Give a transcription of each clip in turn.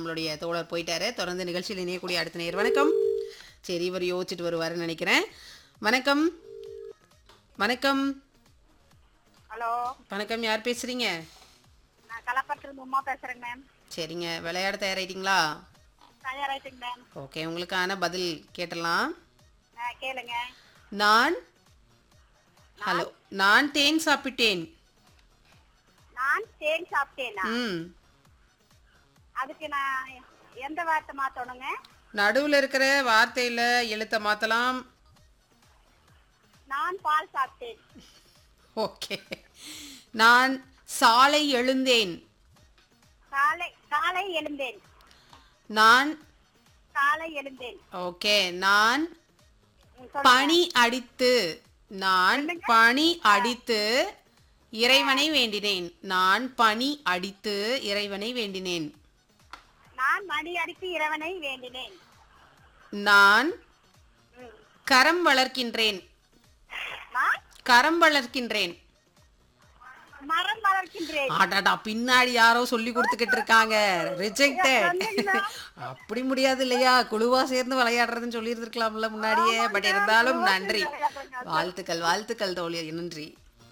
நம்மளுடைய தோழர் போயிட்டாரு. தொடர்ந்து நிகழ்ச்சியில் இணையக்கூடிய அடுத்த நேயர். வணக்கம். சரி, இவர் யோசிச்சுட்டு வருவாருன்னு நினைக்கிறேன். வணக்கம். வணக்கம். ஹலோ, வணக்கம். யார் பேசுறீங்க? நான் கலப்பட்டிலிருந்து உமா பேசுறேங்க மேம். சரிங்க. விளையாட தயாராயிட்டீங்களா? தயாராயிட்டுங்க மேம். ஓகே, உங்களுக்கான பதில் கேட்டலாம். கேளுங்க. நான் ஹலோ நான் தேன் சாப்பிட்டேன். நான் தேன் சாப்பிட்டேனா? ம் அதுக்கு நான் எந்த வார்த்தை மாத்தணுங்க? நடுவில் இருக்கிற வார்த்தையில் எழுத்தை மாற்றலாம். நான் பால் சாப்பிட்டேன். ஓகே. நான் சாலை எழுந்தேன். காலை காலை எழுந்தேன். நான் காலை எழுந்தேன். ஓகே. நான் சொல்லுங்க. பனி அடித்து. நான் பனி அடித்து இறைவனை வேண்டினேன். நான் பனி அடித்து இறைவனை வேண்டினேன். நான் மணி அடித்து இறைவனை வேண்டினேன். நான் ம். கரம் வளர்க்கின்றேன். நான் கரம் வளர்க்கின்றேன். மரம் வளர்க்கின்றேன். அடடா, பின்னாடி யாரோ சொல்லி கொடுத்துக்கிட்டு இருக்காங்க. ரிஜெக்டட். அப்படி முடியாது இல்லையா? குழுவா சேர்ந்து விளையாடுறதுன்னு சொல்லி இருந்திருக்கலாம்ல முன்னாடியே. பட் இருந்தாலும் நன்றி. வாழ்த்துக்கள் வாழ்த்துக்கள் தோழி, நன்றி.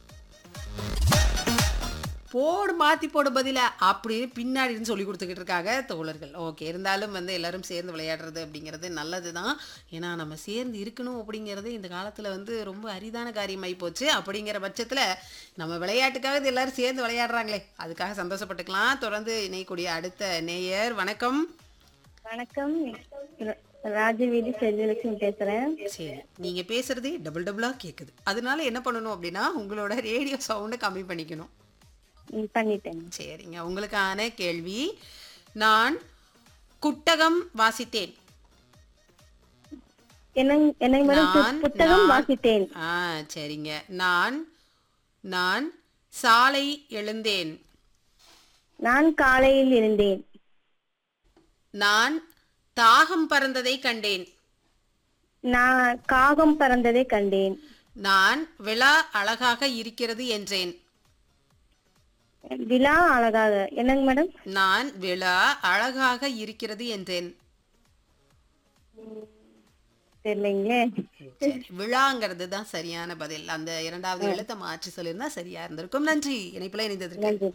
போடு மாற்றி போடு பதில அப்படின்னு பின்னாடின்னு சொல்லி கொடுத்துக்கிட்டு இருக்காங்க தோழர்கள். ஓகே, இருந்தாலும் எல்லாரும் சேர்ந்து விளையாடுறது அப்படிங்கிறது நல்லது தான். ஏன்னா நம்ம சேர்ந்து இருக்கணும் அப்படிங்கிறது இந்த காலத்தில் ரொம்ப அரிதான காரியமாகி போச்சு. அப்படிங்கிற பட்சத்தில் நம்ம விளையாட்டுக்காக இது எல்லாரும் சேர்ந்து விளையாடுறாங்களே, அதுக்காக சந்தோஷப்பட்டுக்கலாம். தொடர்ந்து இணையக்கூடிய அடுத்த நேயர். வணக்கம். வணக்கம், ராஜவீதி செல்வலட்சுமி பேசுறேன். சரி, நீங்கள் பேசுகிறதே டபுள் டபுளாக கேட்குது. அதனால என்ன பண்ணணும் அப்படின்னா உங்களோட ரேடியோ சவுண்டை கம்மி பண்ணிக்கணும். பண்ணிட்டேன். சரிங்க. உங்களுக்கான கேள்வி. நான் குட்டகம் வாசித்தேன். புத்தகம் வாசித்தேன். சரிங்க. நான் நான் சாலை எழுந்தேன். நான் காலையில் இருந்தேன். நான் தாகம் பறந்ததை கண்டேன். நான் காகம் பறந்ததை கண்டேன். நான் விழா அழகாக இருக்கிறது என்றேன். விழா அழகாக என்னங்க மேடம்? நான் விழா அழகாக இருக்கிறது என்றேன். தெரியலைங்களே. சரி, விழாங்கிறது தான் சரியான பதில். அந்த இரண்டாவது எழுத்தை மாற்றி சொல்லியிருந்தா சரியா இருந்திருக்கும். நன்றி இணைப்புல இணைந்ததற்கு. நன்றி.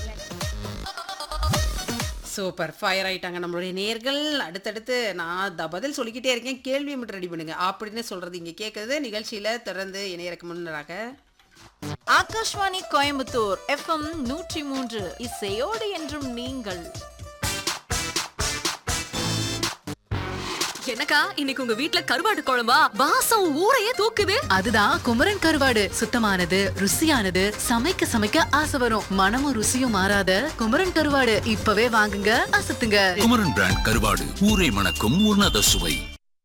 சூப்பர், ஃபயர் ஆயிட்டாங்க நம்மளுடைய நேர்கள். அடுத்தடுத்து நான் பதில் சொல்லிக்கிட்டே இருக்கேன், கேள்வியை மட்டும் ரெடி பண்ணுங்க அப்படின்னு சொல்றது இங்க கேட்குறது. நிகழ்ச்சியில தொடர்ந்து இணையறக்கு முன்னராக ஆகாஷ்வாணி கோயம்புத்தூர் FM 103 இசையோடு என்றும் நீங்கள். என்னக்கா, இன்னைக்கு உங்க வீட்ல கருவாடு குழம்பா? வாசம் ஊரையே தூக்குது. அதுதான் குமரன் கருவாடு. சுத்தமானது, ருசியானது, சமைக்க சமைக்க ஆசை வரும். மனமும் ருசியும் மாறாத குமரன் கருவாடு இப்பவே வாங்குங்க, அசத்துங்க. குமரன் பிராண்ட் கருவாடு, ஊரை மணக்கும் உன்னத சுவை.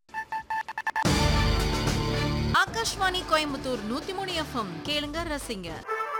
ஆகாஷ்வாணி கோயம்புத்தூர் 103 FM கேளுங்க, ரசிங்க.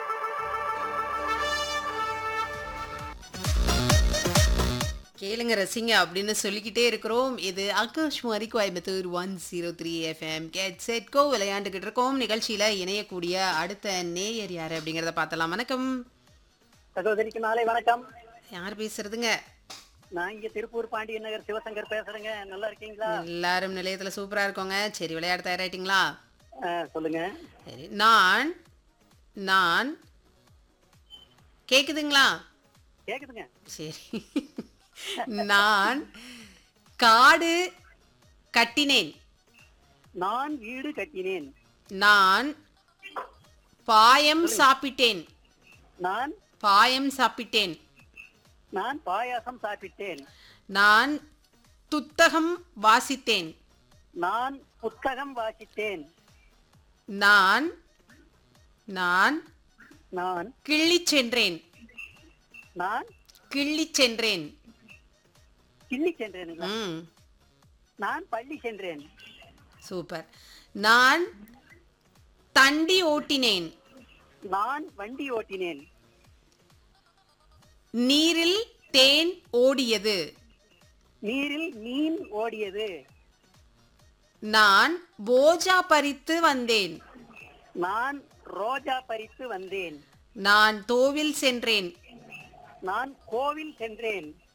கேளுங்க ரசிங்க அப்படின்னு சொல்லிக்கிட்டே இருக்கிறோம். இது Akashvani Coimbatore 103 FM get set go விளையாண்டுகிட்டு இருக்கோம். நிகழ்ச்சியில இணையக்கூடிய அடுத்த நேயர் யாரு அப்படிங்கறத பார்த்தலாம். வணக்கம் சகோதரிக்கு மாலை வணக்கம். யார் பேசுறதுங்க? நான் இங்க திருப்பூர் பாண்டியன் நகர் சிவசங்கர் பேசுறேங்க. நல்லா இருக்கீங்களா? எல்லாரும் நிலையத்துல சூப்பரா இருக்கோங்க. சரி, விளையாட தயாராயிட்டீங்களா? சொல்லுங்க. சரி. நான் நான் கேக்குதுங்களா? கேக்குதுங்க. சரி. நான் காடு கட்டினேன். நான் வீடு கட்டினேன். நான் பாயம் சாப்பிட்டேன். நான் பாயம் சாப்பிட்டேன். நான் பாயாசம் சாப்பிட்டேன். நான் புத்தகம் வாசித்தேன். நான் புத்தகம் வாசித்தேன். நான் நான் நான் கிள்ளிச் சென்றேன். நான் கிள்ளிச் சென்றேன். கிள்ளி சென்றேன். ம், நான் பள்ளி சென்றேன். சூப்பர். நான் தண்டி ஓட்டினேன். நான் வண்டி ஓட்டினேன். நீரில் தேன் ஓடியது. நீரில் மீன் ஓடியது. நான் போஜா பறித்து வந்தேன். நான் ரோஜா பறித்து வந்தேன். நான் தோவில் சென்றேன். நான் கோவில் சென்றேன்.